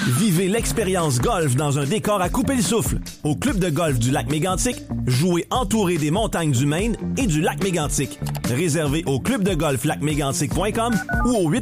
Vivez l'expérience golf dans un décor à couper le souffle. Au club de golf du lac Mégantic, jouez entouré des montagnes du Maine et du lac Mégantic. Réservé au clubdegolflacmégantic.com ou au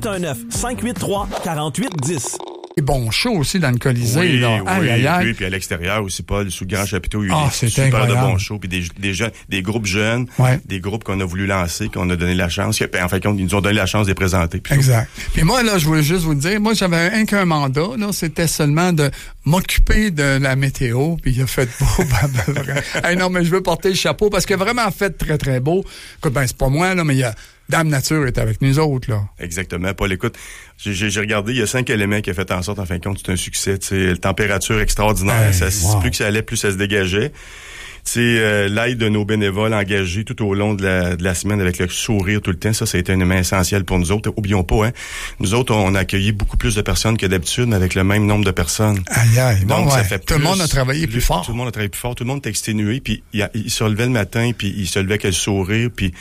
819-583-4810. Bon show aussi dans le Colisée. Oui, là. Oui, puis à l'extérieur aussi, Paul, sous le grand chapiteau, il y a c'est super incroyable. de bons shows, puis des jeunes, des groupes jeunes, des groupes qu'on a voulu lancer, qu'on a donné la chance, en fait, ils nous ont donné la chance de les présenter. Exact. Puis moi, là, je voulais juste vous dire, moi, j'avais qu'un mandat, là, c'était seulement de m'occuper de la météo, puis il a fait beau, hey, non, mais je veux porter le chapeau, parce qu'il a vraiment fait très, très beau. Écoute, c'est pas moi, là, mais il y a Dame Nature est avec nous autres, là. Exactement. Paul, écoute, j'ai regardé, il y a 5 éléments qui ont fait en sorte, en fin de compte, c'est un succès. Tu sais, la température extraordinaire. Plus que ça allait, plus ça se dégageait. L'aide de nos bénévoles engagés tout au long de la semaine avec le sourire tout le temps, ça a été un élément essentiel pour nous autres. Oublions pas, hein. Nous autres, on a accueilli beaucoup plus de personnes que d'habitude, mais avec le même nombre de personnes. Aïe. Donc, ça fait plus. Tout le monde a travaillé plus fort. Tout le monde a travaillé plus fort. Tout le monde était exténué, puis il se relevait le matin, puis il se levait avec le sourire, puis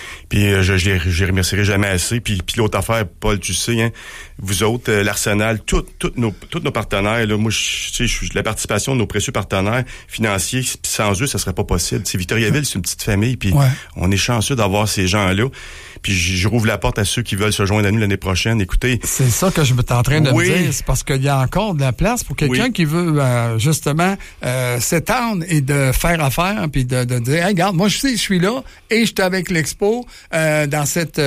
je les remercierai jamais assez. Puis l'autre affaire, Paul, tu sais, hein, vous autres, l'Arsenal, tous nos partenaires, là, moi, la participation de nos précieux partenaires financiers, sans eux, ça serait pas possible. T'sais, Victoriaville, c'est une petite famille, puis on est chanceux d'avoir ces gens-là. Puis je rouvre la porte à ceux qui veulent se joindre à nous l'année prochaine. Écoutez, c'est ça que je suis en train de me dire, c'est parce qu'il y a encore de la place pour quelqu'un qui veut justement s'étendre et de faire affaire, puis de dire, hey, regarde, moi je suis là et je suis avec l'Expo dans cette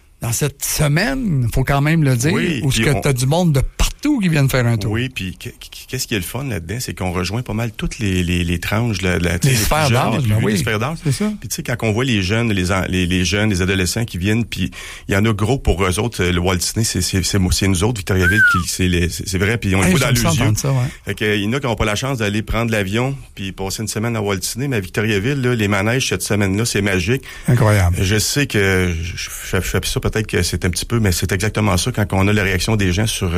semaine, faut quand même le dire, où tu as du monde de partout qui viennent faire un tour. Oui, puis qu'est-ce qui est le fun là-dedans, c'est qu'on rejoint pas mal toutes les tranches, les sphères d'âge, les sphères d'âge. C'est ça. Puis tu sais, quand on voit les jeunes, les jeunes, les adolescents qui viennent, puis il y en a gros pour eux autres, le Walt Disney, c'est nous autres, Victoriaville, c'est vrai, puis on le voit dans les yeux. Fait que il y en a qui n'ont pas la chance d'aller prendre l'avion puis passer une semaine à Walt Disney, mais à Victoriaville, là, les manèges cette semaine-là, c'est magique. Incroyable. Je sais que je fais ça, peut-être que c'est un petit peu, mais c'est exactement ça quand on a la réaction des gens sur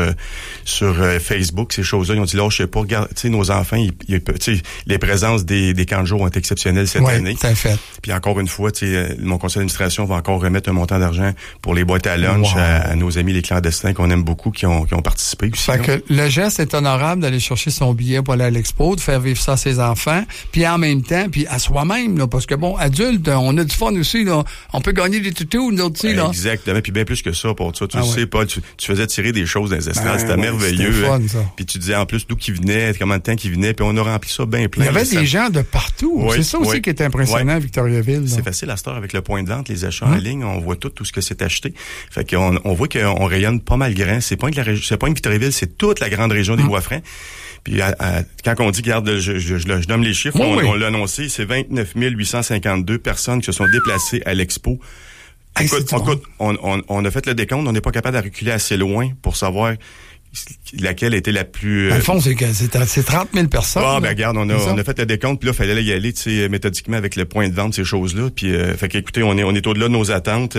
Facebook, ces choses-là. Ils ont dit, là, je sais pas, regarde, tu sais, nos enfants, les présences des camps de jour ont été exceptionnelles cette année. C'est fait. Puis encore une fois, tu sais, mon conseil d'administration va encore remettre un montant d'argent pour les boîtes à lunch à nos amis les clandestins qu'on aime beaucoup, qui ont participé aussi. Fait que le geste est honorable d'aller chercher son billet pour aller à l'expo, de faire vivre ça à ses enfants, puis en même temps, puis à soi-même, là, parce que bon, adulte, on a du fun aussi, là. On peut gagner des toutous, nous autres, là. Exactement, puis bien plus que ça pour ça. Tu sais, Paul, tu faisais tirer des choses dans les estrades, c'était merveilleux. C'était fun, ça. Puis tu disais en plus d'où qui venait, combien de temps qui venait, puis on a rempli ça bien plein. Il y avait des gens de partout. Oui, c'est ça aussi qui est impressionnant à Victoriaville. C'est facile à cette heure avec le point de vente, les achats en ligne, on voit tout ce que c'est acheté. Fait qu'on voit qu'on rayonne pas mal grand. C'est pas une Victoriaville, c'est toute la grande région des Bois-Francs. Puis quand on dit, regarde, je nomme les chiffres, on l'a annoncé, c'est 29 852 personnes qui se sont déplacées à l'expo. Écoute, on a fait le décompte, on n'est pas capable de reculer assez loin pour savoir laquelle était la plus... Dans le fond, c'est 30 000 personnes. Regarde, on a fait le décompte, puis là, il fallait y aller, tu sais, méthodiquement avec le point de vente, ces choses-là. Puis, fait qu'écoutez, on est au-delà de nos attentes.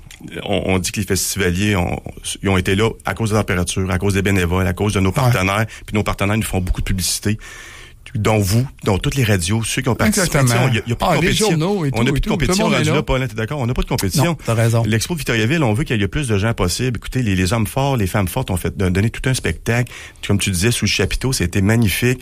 On dit que les festivaliers ils ont été là à cause de la température, à cause des bénévoles, à cause de nos partenaires. Puis nos partenaires nous font beaucoup de publicité. Dont vous, dont toutes les radios, ceux qui ont participé. Il n'y a pas de compétition. Les journaux et tout, on n'a plus de compétition rendu là, Paul, t'es d'accord? On n'a pas de compétition. Non, t'as raison. L'Expo de Victoriaville, on veut qu'il y ait le plus de gens possible. Écoutez, les hommes forts, les femmes fortes ont donné tout un spectacle. Comme tu disais, sous le chapiteau, c'était magnifique.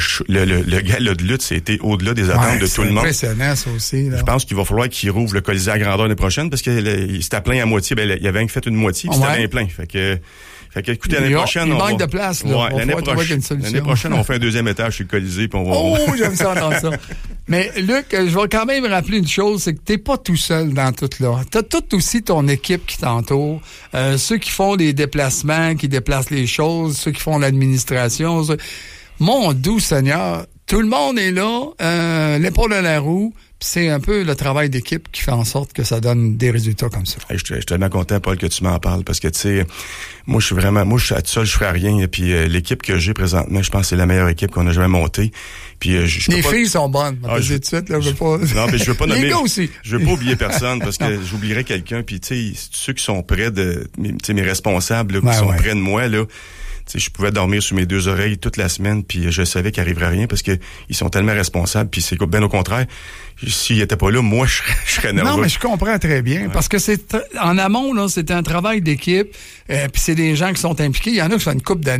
Le gala de lutte, c'était au-delà des attentes de tout le monde. C'est impressionnant, ça aussi. Là. Je pense qu'il va falloir qu'ils rouvrent le Colisée à grandeur l'année prochaine parce que c'était plein à moitié. Il y avait fait une moitié, puis c'était bien plein. Fait que, écoutez, l'année prochaine, il manque de place, là. Ouais, l'année prochaine, on fait un deuxième étage sur le Colisée, puis on va... Oh, j'aime ça entendre ça. Mais, Luc, je vais quand même rappeler une chose, c'est que t'es pas tout seul dans tout là. T'as toute aussi ton équipe qui t'entoure. Ceux qui font les déplacements, qui déplacent les choses, ceux qui font l'administration. Mon doux Seigneur, tout le monde est là, l'épaule à la roue. C'est un peu le travail d'équipe qui fait en sorte que ça donne des résultats comme ça. Je suis tellement content, Paul, que tu m'en parles parce que, tu sais, moi, je suis tout seul, je ferais rien. Et puis, l'équipe que j'ai présentement, je pense que c'est la meilleure équipe qu'on a jamais montée. Puis, les filles sont bonnes. Tout de suite, là, je veux pas... Non, mais je veux pas nommer... Les gars aussi. Je veux pas oublier personne parce que j'oublierais quelqu'un. Puis, tu sais, ceux qui sont près de, mes responsables, là, qui sont près de moi, là, je pouvais dormir sous mes deux oreilles toute la semaine, puis je savais qu'il arriverait rien parce que ils sont tellement responsables, puis c'est bien au contraire. S'ils étaient pas là, moi, je serais nerveux. Non, mais je comprends très bien, parce que en amont, là, c'est un travail d'équipe, puis c'est des gens qui sont impliqués. Il y en a qui sont une couple d'années